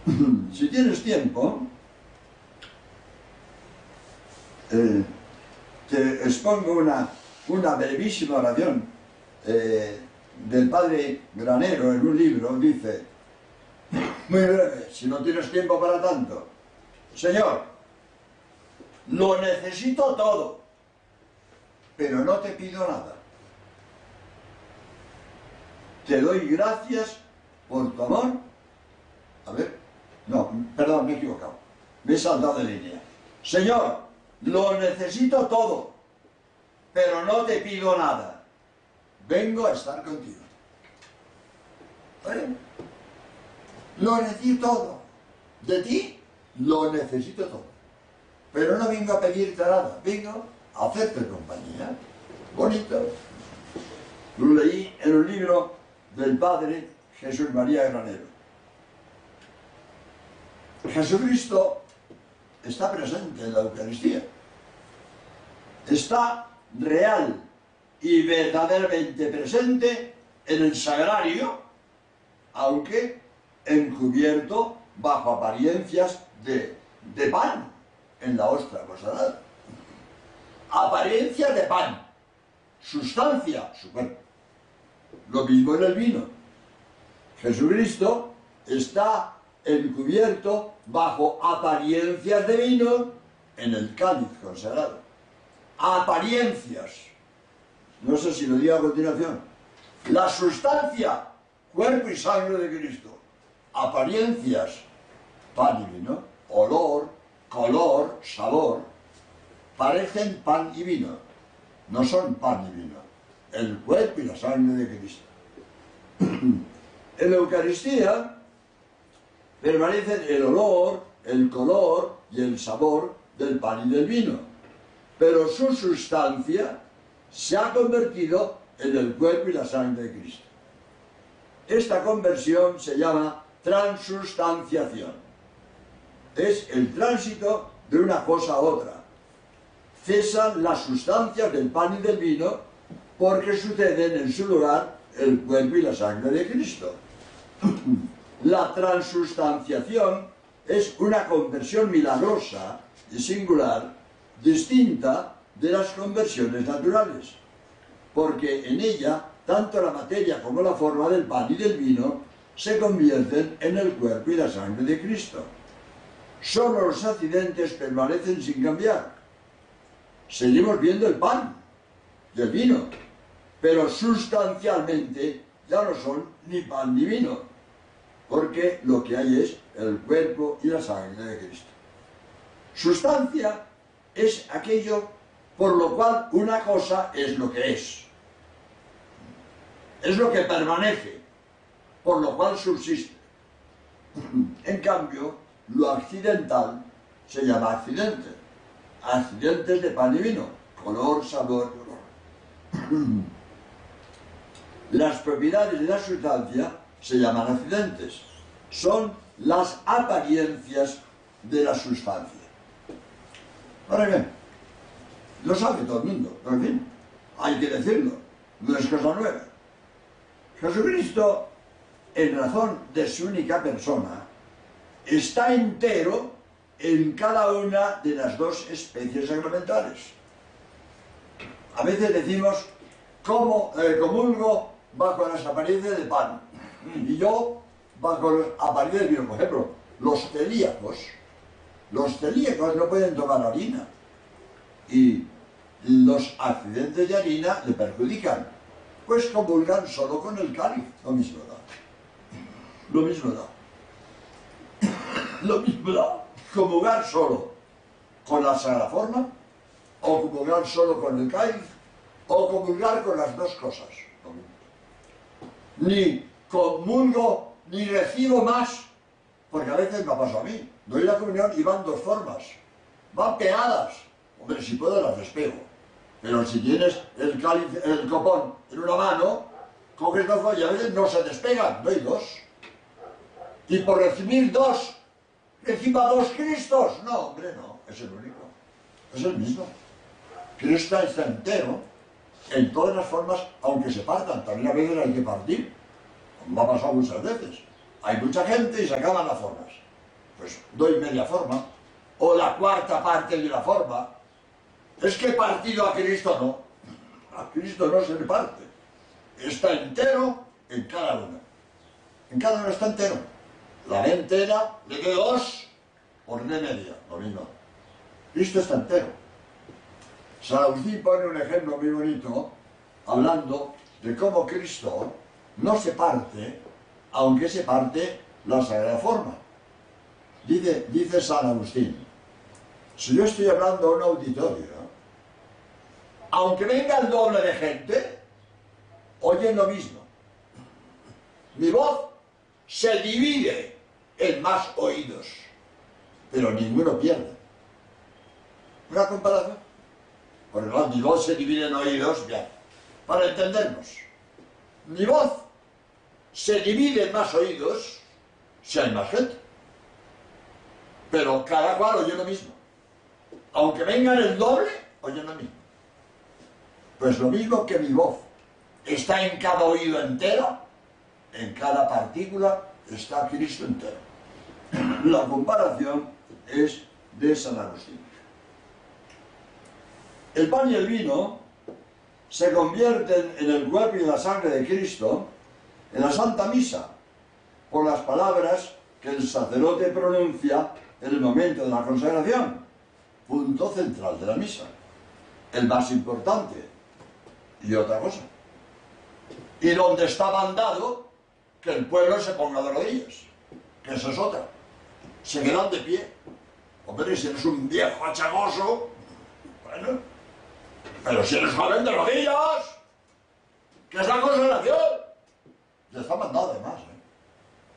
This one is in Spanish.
Si tienes tiempo, te expongo una brevísima oración del padre Granero en un libro. Dice, muy breve, si no tienes tiempo para tanto: Señor, lo necesito todo, pero no te pido nada. Te doy gracias por tu amor. A ver, no, perdón, me he equivocado, me he saltado de línea. Señor, lo necesito todo, pero no te pido nada. Vengo a estar contigo. ¿Vale? Lo necesito todo. De ti lo necesito todo. Pero no vengo a pedirte nada, vengo a hacerte compañía. Bonito. Lo leí en un libro del padre Jesús María Granero. Jesucristo está presente en la Eucaristía. Está real y verdaderamente presente en el sagrario, aunque encubierto bajo apariencias de pan en la hostia consagrada. Apariencias de pan, sustancia, su cuerpo. Lo mismo en el vino. Jesucristo está encubierto bajo apariencias de vino en el cáliz consagrado. Apariencias. No sé si lo digo a continuación. La sustancia, cuerpo y sangre de Cristo. Apariencias, pan y vino. Olor, color, sabor. Parecen pan y vino. No son pan y vino. El cuerpo y la sangre de Cristo. En la Eucaristía permanecen el olor, el color y el sabor del pan y del vino, pero su sustancia se ha convertido en el cuerpo y la sangre de Cristo. Esta conversión se llama transustanciación. Es el tránsito de una cosa a otra. Cesan las sustancias del pan y del vino porque suceden en su lugar el cuerpo y la sangre de Cristo. La transustanciación es una conversión milagrosa y singular, distinta de las conversiones naturales, porque en ella tanto la materia como la forma del pan y del vino se convierten en el cuerpo y la sangre de Cristo. Solo los accidentes permanecen sin cambiar. Seguimos viendo el pan y el vino, pero sustancialmente ya no son ni pan ni vino, porque lo que hay es el cuerpo y la sangre de Cristo. Sustancia es aquello por lo cual una cosa es lo que es. Es lo que permanece, por lo cual subsiste. En cambio, lo accidental se llama accidente. Accidentes de pan y vino, color, sabor, olor. Las propiedades de la sustancia se llaman accidentes. Son las apariencias de la sustancia. Ahora bien, lo sabe todo el mundo, pero en fin, hay que decirlo, no es cosa nueva. Jesucristo, en razón de su única persona, está entero en cada una de las dos especies sacramentales. A veces decimos, comulgo bajo las apariencias de pan, y yo bajo las apariencias de vino. Por ejemplo, los celíacos no pueden tomar harina, y los accidentes de harina le perjudican, pues comulgan solo con el cáliz. Lo mismo da. Lo mismo da. Lo mismo da. Comulgar solo con la Sagrada Forma, o comulgar solo con el cáliz, o comulgar con las dos cosas. Ni comulgo ni recibo más, porque a veces me ha pasado a mí. Doy la comunión y van dos formas. Van pegadas. Hombre, si puedo las despego. Pero si tienes el cáliz, el copón en una mano, coges dos y a veces no se despegan. Doy dos. Y por recibir dos, reciba dos Cristos. No, hombre, no. Es el único. Es el mismo. Cristo está entero en todas las formas, aunque se partan. También a veces hay que partir. Me ha pasado muchas veces. Hay mucha gente y se acaban las formas. pues doy media forma, o la cuarta parte de la forma. Es que he partido a Cristo, no. A Cristo no se le parte. Está entero en cada uno. En cada uno está entero. La D entera, le doy 2 por D media, lo mismo. Cristo está entero. San Agustín pone un ejemplo muy bonito, hablando de cómo Cristo no se parte, aunque se parte la Sagrada Forma. Dice San Agustín, si yo estoy hablando a un auditorio, aunque venga el doble de gente, oyen lo mismo. Mi voz se divide en más oídos, pero ninguno pierde. ¿Una comparación? Porque no, mi voz se divide en oídos, bien, para entendernos. Mi voz se divide en más oídos si hay más gente. Pero cada cual oye lo mismo. Aunque vengan el doble, oyen lo mismo. Pues lo mismo que mi voz está en cada oído entero, en cada partícula está Cristo entero. La comparación es de San Agustín. El pan y el vino se convierten en el cuerpo y la sangre de Cristo en la Santa Misa, por las palabras que el sacerdote pronuncia en el momento de la consagración, punto central de la misa, el más importante. Y otra cosa, y donde está mandado que el pueblo se ponga de rodillas, que eso es otra. Se quedan de pie. Hombre, si eres un viejo achagoso, bueno, pero si eres joven, de rodillas, que es la consagración. Ya está mandado además.